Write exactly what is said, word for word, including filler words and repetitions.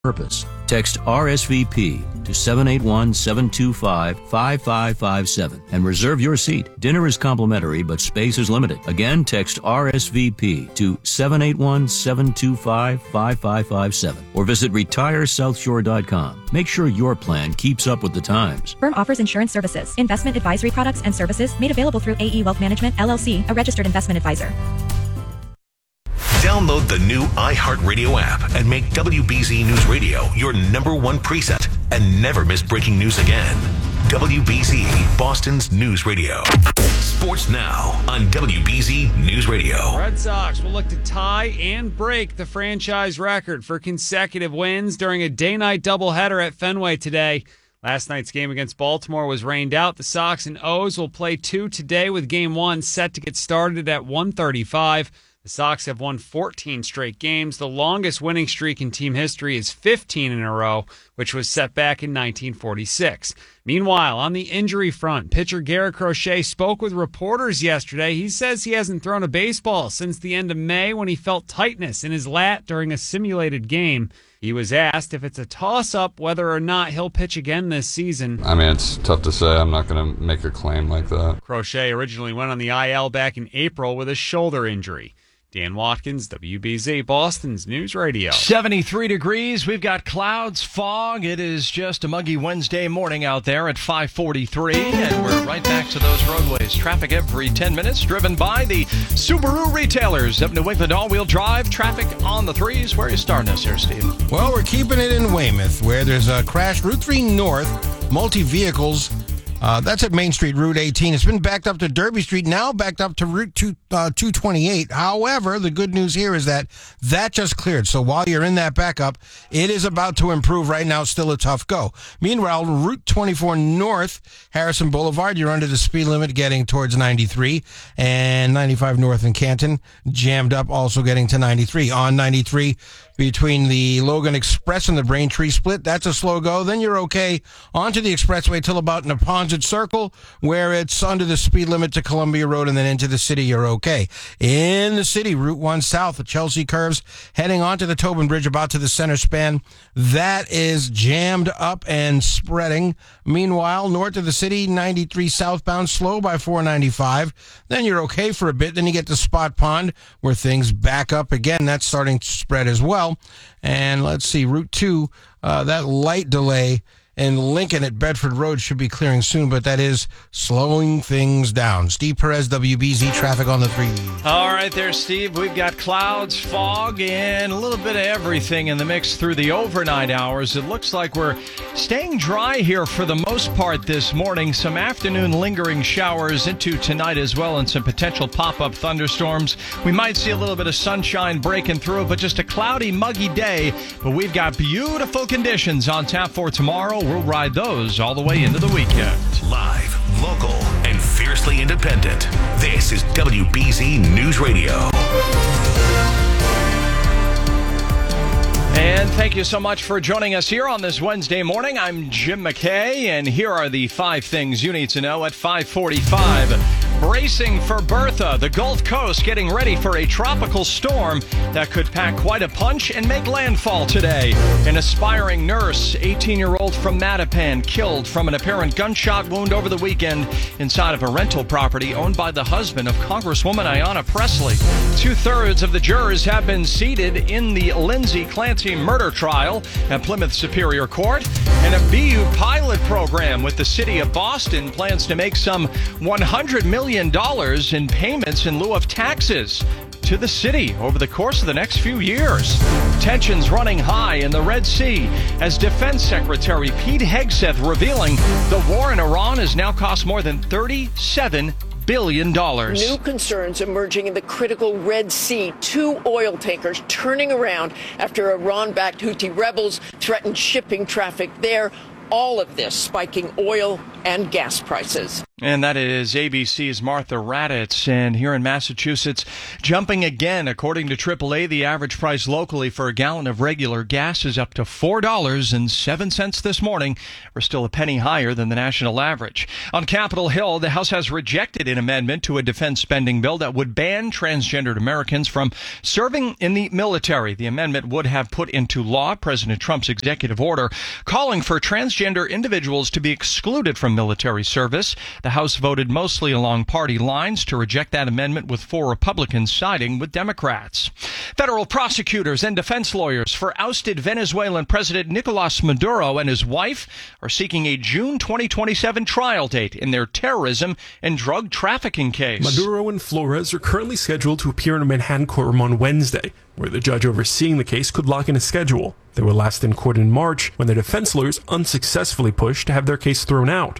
purpose. Text R S V P to seven eight one, seven two five, five five five seven and reserve your seat. Dinner is complimentary, but space is limited. Again, text R S V P to seven eight one, seven two five, five five five seven or visit retire south shore dot com. Make sure your plan keeps up with the times. Firm offers insurance services, investment advisory products and services made available through A E Wealth Management, L L C, a registered investment advisor. Download the new iHeartRadio app and make W B Z News Radio your number one preset and never miss breaking news again. W B Z, Boston's news radio. Sports now on W B Z News Radio. Red Sox will look to tie and break the franchise record for consecutive wins during a day-night doubleheader at Fenway today. Last night's game against Baltimore was rained out. The Sox and O's will play two today with game one set to get started at one thirty-five. The Sox have won fourteen straight games. The longest winning streak in team history is fifteen in a row, which was set back in nineteen forty-six. Meanwhile, on the injury front, pitcher Garrett Crochet spoke with reporters yesterday. He says he hasn't thrown a baseball since the end of May when he felt tightness in his lat during a simulated game. He was asked if it's a toss-up whether or not he'll pitch again this season. I mean, it's tough to say. I'm not going to make a claim like that. Crochet originally went on the I L back in April with a shoulder injury. Dan Watkins, W B Z, Boston's News Radio. seventy-three degrees. We've got clouds, fog. It is just a muggy Wednesday morning out there at five forty-three, and we're right back to those roadways. Traffic every ten minutes, driven by the Subaru retailers of New England all-wheel drive. Traffic on the threes. Where are you starting us here, Steve? Well, we're keeping it in Weymouth, where there's a crash. Route three North, multi-vehicles. Uh, that's at Main Street, Route eighteen. It's been backed up to Derby Street, now backed up to Route two, uh, two twenty-eight. However, the good news here is that that just cleared. So while you're in that backup, it is about to improve. Right now, it's still a tough go. Meanwhile, Route twenty-four North, Harrison Boulevard, you're under the speed limit getting towards ninety-three. And ninety-five North in Canton, jammed up, also getting to ninety-three. On ninety-three, between the Logan Express and the Braintree split, that's a slow go. Then you're okay onto the expressway till about Neponset Circle, where it's under the speed limit to Columbia Road, and then into the city, you're okay. In the city, Route one South, the Chelsea curves, heading onto the Tobin Bridge, about to the center span, that is jammed up and spreading. Meanwhile, north of the city, ninety-three southbound, slow by four ninety-five. Then you're okay for a bit. Then you get to Spot Pond, where things back up again. That's starting to spread as well. And let's see, Route two, uh, that light delay in Lincoln at Bedford Road should be clearing soon, but that is slowing things down. Steve Perez, W B Z, traffic on the three. All right there, Steve. We've got clouds, fog, and a little bit of everything in the mix through the overnight hours. It looks like we're staying dry here for the most part this morning. Some afternoon lingering showers into tonight as well, and some potential pop-up thunderstorms. We might see a little bit of sunshine breaking through, but just a cloudy, muggy day. But we've got beautiful conditions on tap for tomorrow. We'll ride those all the way into the weekend. Live, local, and fiercely independent. This is W B Z News Radio. And thank you so much for joining us here on this Wednesday morning. I'm Jim McKay, and here are the five things you need to know at five forty-five. Bracing for Bertha, the Gulf Coast getting ready for a tropical storm that could pack quite a punch and make landfall today. An aspiring nurse, eighteen-year-old from Mattapan, killed from an apparent gunshot wound over the weekend inside of a rental property owned by the husband of Congresswoman Ayanna Pressley. Two-thirds of the jurors have been seated in the Lindsay Clancy murder trial at Plymouth Superior Court. And a B U pilot program with the city of Boston plans to make some one hundred million dollars in payments in lieu of taxes to the city over the course of the next few years. Tensions running high in the Red Sea as Defense Secretary Pete Hegseth revealing the war in Iran has now cost more than thirty-seven billion dollars. New concerns emerging in the critical Red Sea. Two oil tankers turning around after Iran-backed Houthi rebels threatened shipping traffic there. All of this spiking oil and gas prices. And that is A B C's Martha Raddatz. And here in Massachusetts, jumping again. According to triple A, the average price locally for a gallon of regular gas is up to four dollars and seven cents this morning. We're still a penny higher than the national average. On Capitol Hill, the House has rejected an amendment to a defense spending bill that would ban transgendered Americans from serving in the military. The amendment would have put into law President Trump's executive order calling for transgender individuals to be excluded from military service. The House voted mostly along party lines to reject that amendment, with four Republicans siding with Democrats. Federal prosecutors and defense lawyers for ousted Venezuelan President Nicolas Maduro and his wife are seeking a June twenty twenty-seven trial date in their terrorism and drug trafficking case. Maduro and Flores are currently scheduled to appear in a Manhattan courtroom on Wednesday, where the judge overseeing the case could lock in a schedule. They were last in court in March when their defense lawyers unsuccessfully pushed to have their case thrown out.